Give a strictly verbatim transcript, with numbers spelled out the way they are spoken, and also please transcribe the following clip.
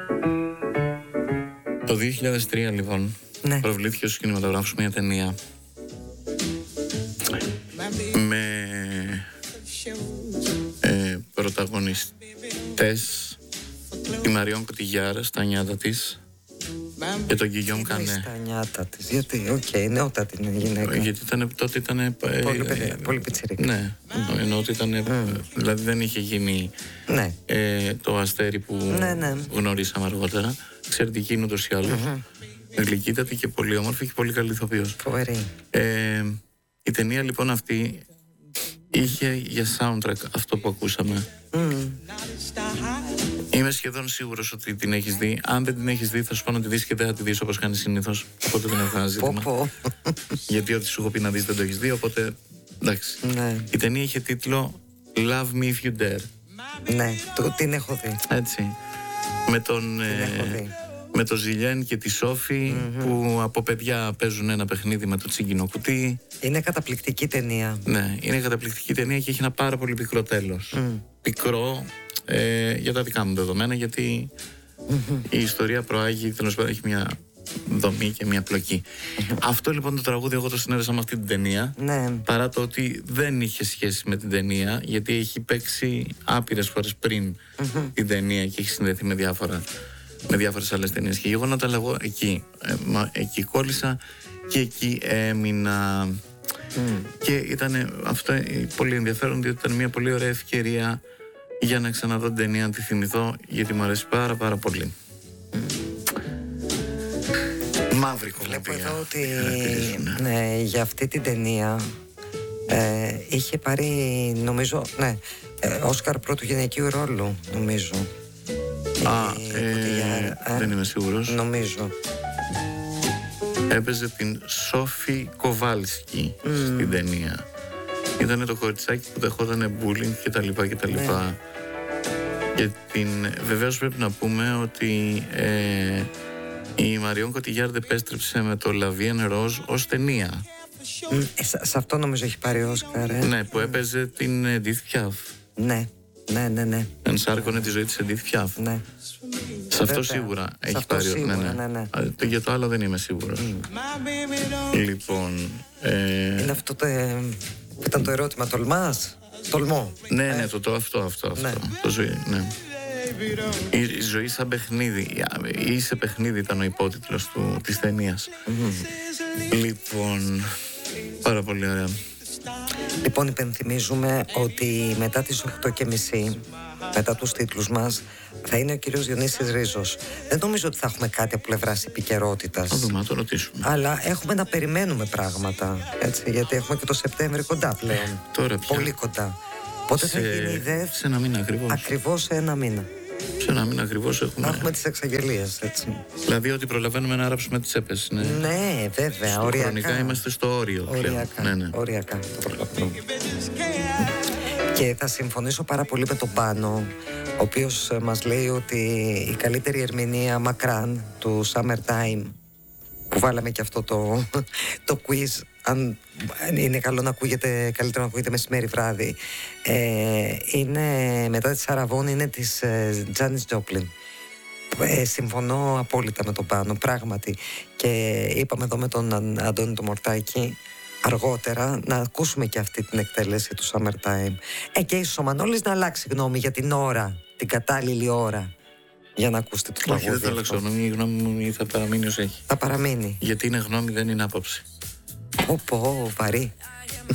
Το δύο χιλιάδες τρία λοιπόν, ναι, προβλήθηκε στους κινηματογράφους μια ταινία με ε, πρωταγωνιστές τη Μαριόν Κωτιγιάρ στα νιάτα της και τον Γκυγιόμ Κανέ. Στα νιάτα της, γιατί, οκ, okay, νεότατη είναι γυναίκα. Γιατί ήταν, τότε ήταν πολύ, ε, πολύ πιτσιρίκα. Ναι, mm. ενώ ότι ήταν, mm. δηλαδή δεν είχε γίνει, ναι, ε, το αστέρι που, ναι, ναι, γνωρίσαμε αργότερα. Εξαιρετική είναι ούτως ή άλλως. Mm-hmm. Γλυκύτατη και πολύ όμορφη και πολύ καλή ηθοποιός. Φοβερή. Ε, η ταινία λοιπόν αυτή είχε για soundtrack αυτό που ακούσαμε. Mm. Είμαι σχεδόν σίγουρος ότι την έχεις δει. Αν δεν την έχεις δει, θα σου πω να τη δεις και δεν θα τη δεις όπως κάνεις συνήθως. Οπότε δεν έχω κανένα ζήτημα. Γιατί ό,τι σου έχω πει να δεις δεν το έχεις δει. Οπότε εντάξει. Ναι. Η ταινία είχε τίτλο Love Me If You Dare. Ναι, το, την έχω δει. Έτσι. Με τον. Με το Ζιλιέν και τη Σόφη, mm-hmm, που από παιδιά παίζουν ένα παιχνίδι με το τσίγκινο κουτί. Είναι καταπληκτική ταινία. Ναι, είναι καταπληκτική ταινία και έχει ένα πάρα πολύ πικρό τέλος. Mm. Πικρό ε, για τα δικά μου δεδομένα, γιατί mm-hmm, η ιστορία προάγει, τέλος πάντων, έχει μια δομή και μια πλοκή. Mm-hmm. Αυτό λοιπόν το τραγούδι εγώ το συνέδεσα με αυτή την ταινία. Ναι. Παρά το ότι δεν είχε σχέση με την ταινία, γιατί έχει παίξει άπειρες φορές πριν mm-hmm, την ταινία και έχει συνδεθεί με διάφορα. με διάφορες άλλες ταινίες και γεγονότα, αλλά εγώ εκεί, ε, μα, εκεί κόλλησα και εκεί έμεινα. Mm. Και ήταν αυτό πολύ ενδιαφέρον, διότι ήταν μια πολύ ωραία ευκαιρία για να ξαναδώ την ταινία, να τη θυμηθώ, γιατί μου αρέσει πάρα πάρα πολύ. Mm. Μαύρη κομμάτια. Βλέπω εδώ ότι ναι, για αυτή την ταινία ε, είχε πάρει, νομίζω, ναι, ε, Όσκαρ πρώτου γυναικείου ρόλου, νομίζω. Α, ε, ε, δεν είμαι σίγουρος. Νομίζω. Έπαιζε την Σόφη Κοβάλσκι mm. στην ταινία. Ήτανε το κοριτσάκι που δεχόταν bullying και τα λοιπά και τα λοιπά. Ναι. Και την, βεβαίως πρέπει να πούμε ότι ε, η Μαριόν Κωτιγιάρ επέστρεψε με το La Vie en Rose ως ταινία. Mm, ε, σε, σε αυτό νομίζω έχει πάρει Όσκαρ. Ε. Ναι, που έπαιζε την Edith Piaf. Ναι. Ναι, ναι, ναι. Ενσάρκωνε τη ζωή της Edith Piaf. Ναι. Σε αυτό σίγουρα σε έχει αυτό πάρει. Σίγουρα, ναι, ναι. ναι, ναι. Για το άλλο δεν είμαι σίγουρος. Mm. Λοιπόν. Ε... Είναι αυτό το. Ε, ήταν το ερώτημα, τολμάς? Τολμώ. Ναι, ναι, το, το αυτό, αυτό. αυτό. Ναι. Το ζωή, ναι. Η, η ζωή σαν παιχνίδι. Ή σε παιχνίδι ήταν ο υπότιτλος του, της ταινίας. Mm. Λοιπόν. Πάρα πολύ ωραία. Λοιπόν, υπενθυμίζουμε ότι μετά τις οκτώ και μισή, μετά τους τίτλους μας, θα είναι ο κύριος Διονύσης Ρίζος. Δεν νομίζω ότι θα έχουμε κάτι από πλευράς επικαιρότητας. Θα δούμε, να το ρωτήσουμε. Αλλά έχουμε να περιμένουμε πράγματα, έτσι, γιατί έχουμε και το Σεπτέμβρη κοντά πλέον. Τώρα πια. Πολύ κοντά. Πότε σε... θα γίνει η ΔΕΘ? Σε ένα μήνα ακριβώς. Ακριβώς σε ένα μήνα. Σε ένα μήνα ακριβώς έχουμε. Να έχουμε τις εξαγγελίες, έτσι. Δηλαδή ότι προλαβαίνουμε να ράψουμε τις τσέπες. Ναι, ναι, βέβαια. Στο οριακά. Χρονικά είμαστε στο όριο. Οριακά. Ναι, ναι. Οριακά. Το προλαβαίνουμε. Και θα συμφωνήσω πάρα πολύ με τον Πάνο, ο οποίος μας λέει ότι η καλύτερη ερμηνεία μακράν του Summertime, που βάλαμε και αυτό το, το quiz, αν είναι καλό να ακούγεται, καλύτερο να ακούγεται μεσημέρι βράδυ, ε, είναι μετά τη Σαραβών, είναι της ε, Τζάνις Τζόπλιν. Ε, συμφωνώ απόλυτα με τον Πάνο, πράγματι. Και είπαμε εδώ με τον Αντώνη το Μορτάκη αργότερα να ακούσουμε και αυτή την εκτέλεση του Summertime. Ε, και ίσως ο Μανώλης να αλλάξει γνώμη για την ώρα, την κατάλληλη ώρα, για να ακούσετε το τραγούδι. Όχι, δεν θα αλλάξω γνώμη, η γνώμη μου θα παραμείνει ως έχει. Θα παραμείνει. Γιατί είναι γνώμη, δεν είναι άποψη. Πω πω, βαρύ.